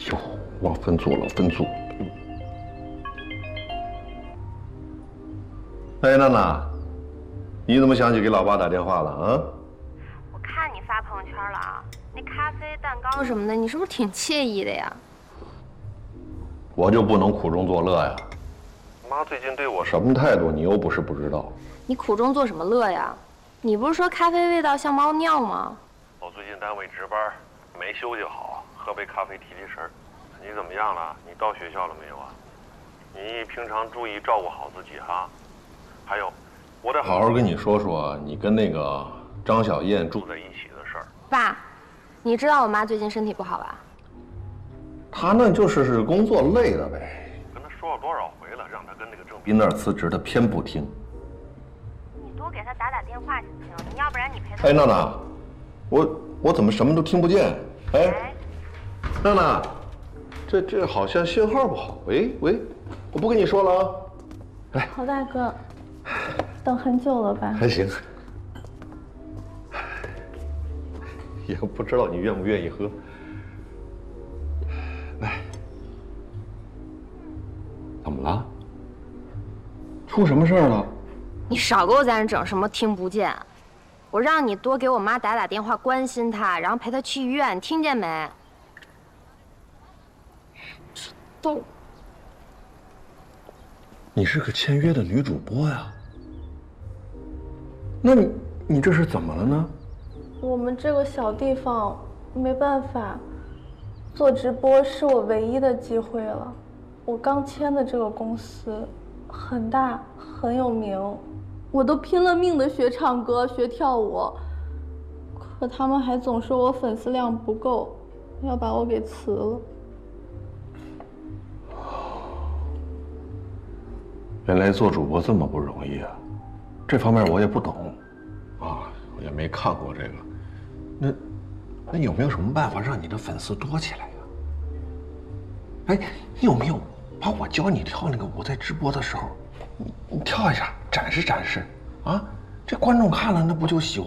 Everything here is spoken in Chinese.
哟，忘分组了，分组。哎，娜娜，你怎么想起给老爸打电话了啊？ 我看你发朋友圈了啊，那咖啡、蛋糕什么的，你是不是挺惬意的呀？ 我就不能苦中作乐呀？妈最近对我什么态度，你又不是不知道。 你苦中作什么乐呀？你不是说咖啡味道像猫尿吗？ 我最近单位值班，没休息好，喝杯咖啡提提神。你怎么样了？你到学校了没有啊？你平常注意照顾好自己哈。还有，我得好好跟你说说你跟那个张小燕住在一起的事儿。 爸，你知道我妈最近身体不好吧？ 她那就是工作累的呗。 跟她说了多少回了，让她跟那个郑斌那儿辞职，她偏不听。 你多给她打电话行不行？你要不然你陪她。 哎，娜娜，我怎么什么都听不见？哎，娜娜，这好像信号不好。喂，我不跟你说了啊。来， 郝大哥，等很久了吧？ 还行。也不知道你愿不愿意喝。来，怎么了？出什么事儿了？ 你少给我在那整什么听不见，我让你多给我妈打电话关心她，然后陪她去医院，你听见没？都。 你是个签约的女主播呀？那你这是怎么了呢？ 我们这个小地方没办法，做直播是我唯一的机会了。我刚签的这个公司很大很有名，我都拼了命的学唱歌学跳舞，可他们还总说我粉丝量不够，要把我给辞了。 原来做主播这么不容易啊！这方面我也不懂，啊，我也没看过这个。那有没有什么办法让你的粉丝多起来呀？哎，你有没有把我教你跳那个舞在直播的时候，你跳一下展示展示啊？这观众看了那不就喜欢？